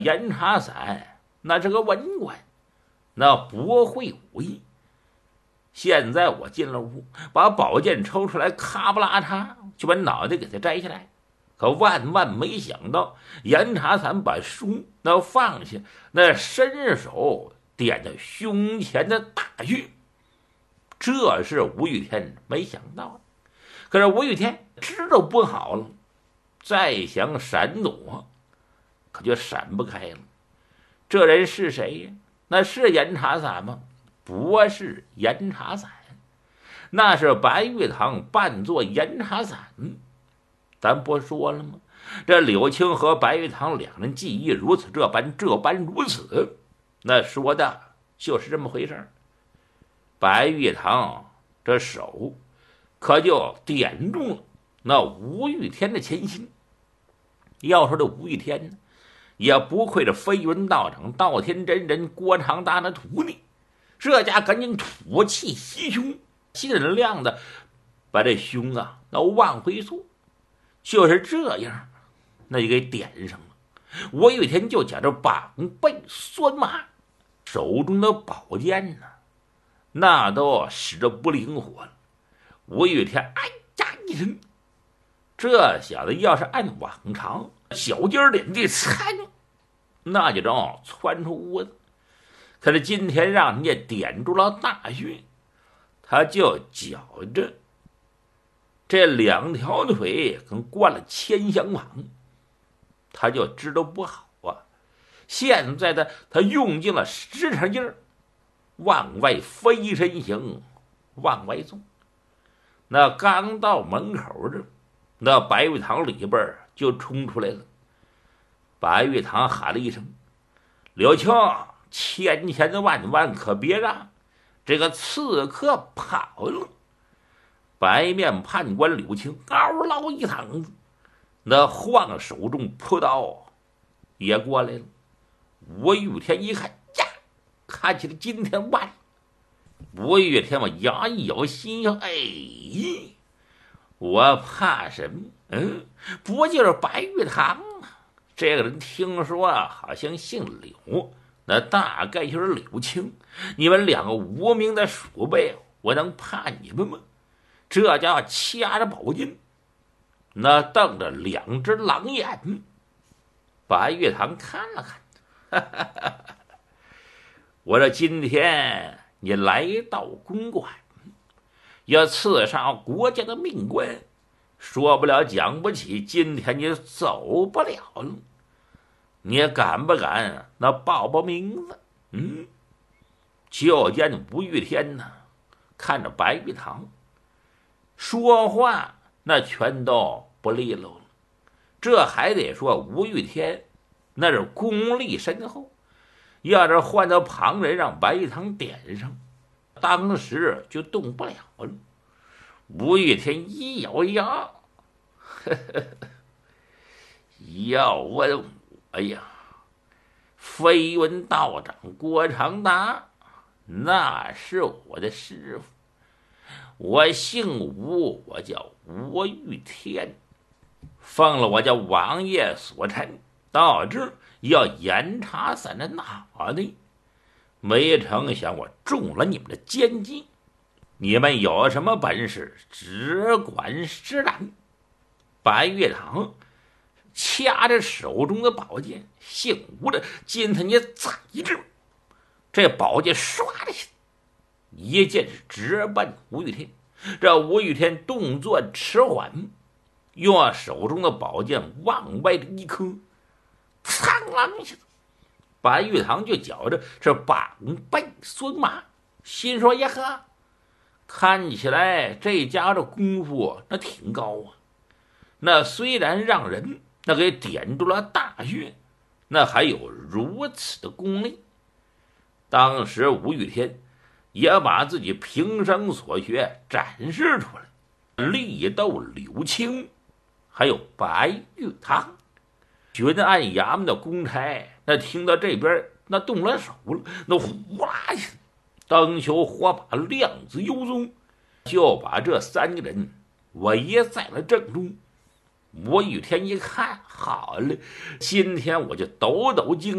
严查散那是个文官，那不会武艺。现在我进了屋，把宝剑抽出来，咔不拉嚓就把脑袋给他摘下来。可万万没想到，严查散把书那放下，那伸手点着胸前的大穴。这是吴玉天没想到的。可是吴玉天知道不好了，再想闪躲，可就闪不开了。这人是谁呀？那是严查散吗？不是严查散，那是白玉堂扮作严查散。咱不说了吗？这柳青和白玉堂两人技艺如此这般如此，那说的就是这么回事。白玉堂这手可就点中了那吴玉天的前心。要说这吴玉天呢，也不愧这飞云道长道天真人郭长达的徒弟，这家赶紧吐气袭胸，尽量的把这胸那往回缩。就是这样，那就给点上了。吴玉天就觉着膀背酸麻，手中的宝剑那都使得不灵活了。吴玉天哎呀一声，这小子要是按往常小鸡脸地参，那就正窜出屋子。可是今天让人家点住了大穴，他就觉着这两条腿跟灌了铅香网，他就知道不好啊。现在他用尽了10成劲儿，往外飞身形，往外纵。那刚到门口这，那白玉堂里边就冲出来了。白玉堂喊了一声：“柳青，千千万万可别让这个刺客跑了！”白面判官柳青嗷唠一嗓子，那晃手中朴刀也过来了。吴玉天一看呀，看起来今天完了。吴玉天把牙一咬，心想：哎，我怕什么？不就是白玉堂吗？这个人听说好像姓柳，那大概就是柳青。你们两个无名的鼠辈，我能怕你们吗？这家伙掐着宝剑，那瞪着2只狼眼。白玉堂看了看，我说今天你来到公馆，要刺杀国家的命官，说不了讲不起，今天你走不了了。你敢不敢那报名字？就见吴玉天看着白玉堂说话，那全都不利落了。这还得说吴玉天那是功力深厚，要是换到旁人让白玉堂点上，当时就动不了了。吴玉天一咬牙，要问我呀，飞云道长郭长达那是我的师傅，我姓吴，我叫吴玉天，奉了我家王爷所陈，到这要严查散的脑袋。没成想我中了你们的奸计，你们有什么本事只管施展。白玉堂掐着手中的宝剑，姓吴的，今天你宰之！这宝剑唰的一剑直奔吴玉天。这吴玉天动作迟缓，用手中的宝剑往外的一磕，苍啷一下子，白玉堂就觉着这膀背酸麻，心说呀呵，看起来这家的功夫那挺高啊。那虽然让人那给点住了大穴，那还有如此的功力。当时吴玉天也把自己平生所学展示出来，力斗柳青还有白玉堂。巡按衙门的公差那听到这边那动了手了，那呼啦一下灯球火把亮子幽踪，就把这3个人围在了正中。 我雨天一看，好了，今天我就抖抖精